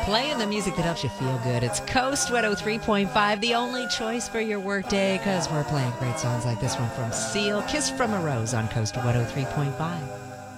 Playing the music that helps you feel good. It's Coast 103.5, the only choice for your workday, because we're playing great songs like this one from Seal, Kiss from a Rose on Coast 103.5.